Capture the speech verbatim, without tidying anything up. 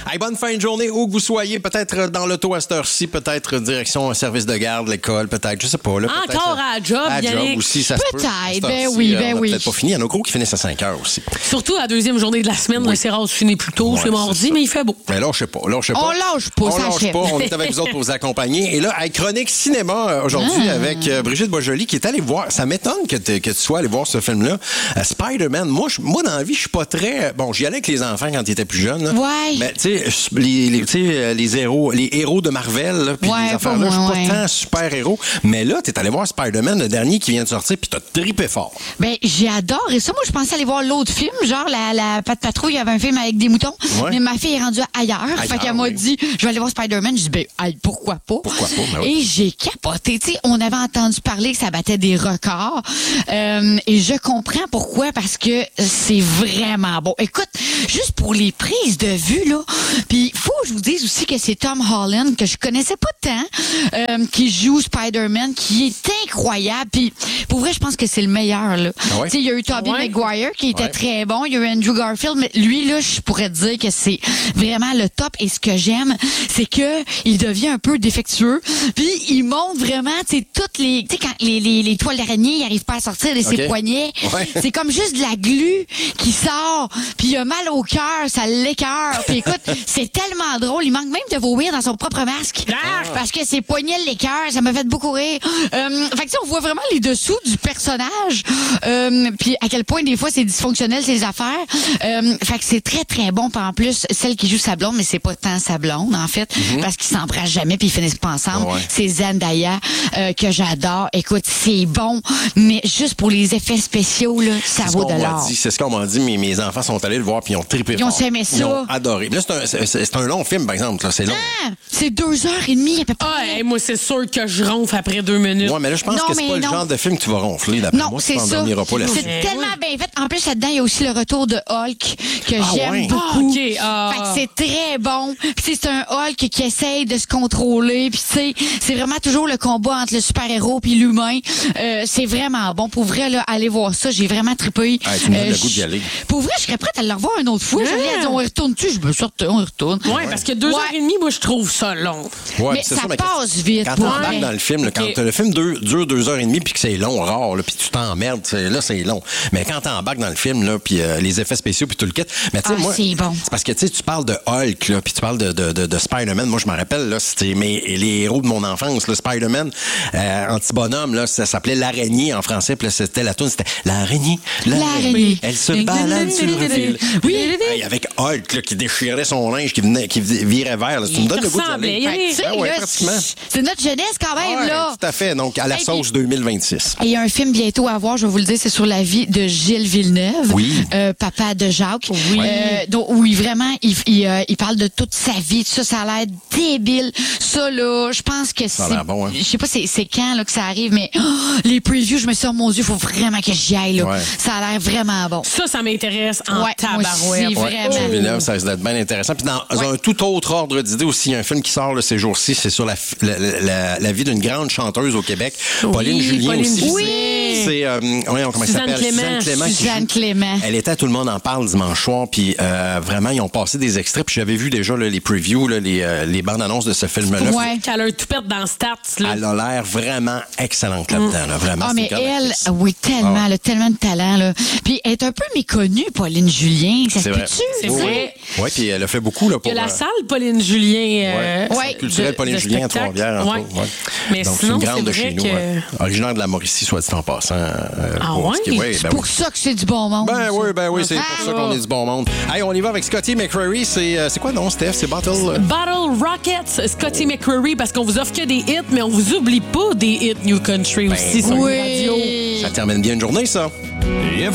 Hey, bonne fin de journée, où que vous soyez, peut-être dans l'auto à cette heure-ci, peut-être direction un service de garde, l'école, peut-être, je sais pas. Là, Encore à la job, à la job aussi, ça se peut. Peut-être, ben oui, ben on a oui. peut-être pas fini, il y en a gros qui finissent à cinq heures aussi. Surtout à la deuxième journée de la semaine, oui. là, c'est rare de finir plus tôt, Ouais, c'est mardi, mais il fait beau. Mais là, je sais pas, là, je sais pas. On lâche pas, on ça lâche achève. pas, on est avec vous autres pour vous accompagner. Et là, à Chronique Cinéma aujourd'hui Ah. avec euh, Brigitte Boisjoli qui est allée voir, ça m'étonne que, que tu sois allé voir ce film-là, euh, Spider-Man. Moi, je, moi, dans la vie, je suis pas très... Bon, j'y allais avec les enfants quand ils étaient plus jeunes. Là. Ouais. Mais tu sais, les, les, tu sais, les héros, les héros de Marvel, là, puis Ouais, les affaires-là, je suis moi, pas ouais. tant super-héros. Mais là, t'es allé voir Spider-Man, le dernier qui vient de sortir, puis t'as trippé fort. Ben, j'ai adoré ça. Moi, je pensais aller voir l'autre film, genre la, la Patte Patrouille, il y avait un film avec des moutons. Ouais. Mais ma fille est rendue ailleurs. Ailleurs, fait qu'elle m'a oui. dit, je vais aller voir Spider-Man. Je dis, ben, hey, pourquoi pas? Pourquoi pas? Ben oui. Et j'ai capoté. Tu sais, on avait entendu parler que ça battait des records. Euh, et je comprends pourquoi, parce que c'est vraiment bon. Écoute, juste pour les prises de vue, là. Puis, faut que je vous dise aussi que c'est Tom Holland, que je connaissais pas tant, euh, qui joue Spider-Man, qui est incroyable. Puis, pour vrai, je pense que c'est le meilleur, là. Ah ouais? Tu sais, il y a eu Tobey Ouais. Maguire, qui était Ouais. très bon. Il y a eu Andrew Garfield, mais lui, là, je pourrais te dire que c'est vraiment le top. Et ce que j'aime, c'est que il devient un peu défectueux. Puis, il montre vraiment, tu sais, toutes les... Tu sais, quand les, les, les toiles d'araignée, ils arrivent pas à sortir de ses Ok. poignets. Ouais. C'est comme juste de la glu qui sort. Puis, il a mal au cœur, ça l'écœure. Puis, écoute, c'est tellement drôle. Il manque même de vomir dans son propre masque. Ah! Parce que ses poignets l'écœurent. Ça m'a fait beaucoup rire. Euh, fait que, tu sais, on voit vraiment les dessous du personnage. Euh, puis, à quel point, des fois, c'est dysfonctionnel, ces affaires. Euh, fait que c'est très, très bon. Puis, en plus, celle qui joue sa blonde, mais c'est pas tant sa blonde, en fait, parce qu'ils s'embrassent jamais puis ils finissent pas ensemble. Ouais. C'est Zendaya, euh, que j'adore. Écoute, c'est bon, mais juste pour les effets spéciaux, là, ça C'est ce vaut qu'on de m'a l'or. dit, c'est ce qu'on m'a dit. Mes, mes enfants sont allés le voir puis ils ont trippé Ils ont fort. aimé ça. Ils ont adoré. Là, c'est un, c'est, c'est un long film, par exemple. Là, c'est long. Ah, c'est deux heures et demie à peu près. Ah, hey, moi, c'est sûr que je ronfle après deux minutes. Ouais, mais là, je pense Non, que c'est mais pas le non. genre de film que tu vas ronfler. D'après Non, moi, tu c'est ça. t'endormiras pas là-dessus. C'est Ouais. tellement bien fait. En plus, là-dedans, il y a aussi le retour de Hulk que Ah, j'aime ouais. beaucoup. Ah, ok, ah. Fait que c'est très bon. Puis tu sais, c'est un Hulk qui essaye de se contrôler. Puis tu sais, c'est vraiment toujours le combat entre le super-héros puis l'humain. Euh, c'est vraiment bon. Pour vrai, là, allez voir ça. J'ai vraiment trippé. Ah, tu me donnes le je- goût d'y aller. Pour vrai, je serais prête à le revoir une autre fois. Yeah. J'allais dire, on y retourne-tu? Je me suis retourne, on y retourne. Ouais, parce que deux Ouais. heures et demie, moi, je trouve ça long. Ouais, Mais puis c'est ça ça, mais passe vite. Quand pour t'embarques vrai. dans le film, là, quand Ok. le film deux- dure deux heures et demie puis que c'est long, rare, là, puis tu t'emmerdes, c'est- là, c'est long. Mais quand t'embarques dans le film, là, puis euh, les effets spéciaux puis tout le kit, mais tu sais, Ah, moi, c'est bon. c'est parce que tu sais, tu parles de Hulk, là, puis tu parles de, de, de, de Spider-Man. Moi, je me rappelle, là, c'était mes, les héros de mon enfance, le Spider-Man, euh, anti-bonhomme, là, ça s'appelait l'araignée en français, puis là, c'était la tune, c'était l'araignée, L'araignée. elle se balade sur le fil. Oui. Hey, avec Hulk, là, qui déchirait son linge, qui, venait, qui virait vert, là, tu me donnes le goût d'y ressemblait, aller. il y Fait que, tu sais, Ah ouais, là, pratiquement. c'est notre jeunesse quand même, Ouais, là. tout à fait. Donc, à la Hey, sauce deux mille vingt-six. Et il y a un film bientôt à voir, je vais vous le dire, c'est sur la vie de Gilles Villeneuve, Oui. euh, papa de Jacques. Oui. Euh, donc, oui, vraiment, il, il, euh, il parle de toute sa vie, tout ça, ça a l'air débile. Ça, là, je pense que Ça a c'est... l'air bon, hein? Je sais pas c'est, c'est quand là, que ça arrive, mais oh, les previews, je me suis dit, oh mon Dieu, il faut vraiment que j'y aille. Là. Ouais. Ça a l'air vraiment bon. Ça, ça m'intéresse en Ouais, moi tabarouette. aussi, Ouais, vraiment. Gilles Villeneuve, ça risque d'être bien intéressant. Puis dans Ouais. un tout autre ordre d'idée aussi, il y a un film qui sort là, ces jours-ci, c'est sur la, f- la, la, la vie d'une grande chanteuse au Québec, Oui, Pauline Julien Pauline aussi. Julien. Oui. C'est, euh, voyons, comment elle Suzanne s'appelle? Clément. Suzanne Clément. qui Suzanne joue- Clément. Elle était à Tout le monde en parle dimanche soir, puis euh, vraiment, ils ont passé des extraits, puis j'avais vu déjà là, les previews, là, les, euh, les bandes annonces de ce film-là. Ouais. Qu'elle a un tout pète dans Stats, là. Elle a l'air vraiment excellente là-dedans, là, vraiment. Ah, c'est mais une grande elle, actrice. oui, tellement, Ah ouais. elle a tellement de talent, là. Puis elle est un peu méconnue, Pauline Julien. Ça se C'est vrai. peut-tu? C'est Oui, vrai. oui. Oui, puis elle a fait beaucoup là, Il pour... y a la euh, salle Pauline Julien. euh, Ouais, Ouais, culturel de- Pauline de Julien à spectacle. Trois-Rivières, entre Ouais. autres, ouais. Mais Donc, sinon, c'est une grande c'est de vrai chez nous. que- ouais. Originaire de la Mauricie, soit dit en passant. euh, Ah pour ce qui est- ouais? ouais, C'est ben pour oui. ça que c'est du bon monde. Ben oui, ben oui, c'est Ah. pour ça qu'on est du bon monde. Hey, on y va avec Scotty McCreery. C'est, euh, c'est quoi non, Steph? C'est Bottle? euh? Bottle Rockets, Scotty McCreery, parce qu'on vous offre que des hits, mais on vous oublie pas des hits New Country aussi sur oui. la radio. Ça termine bien une journée, ça. If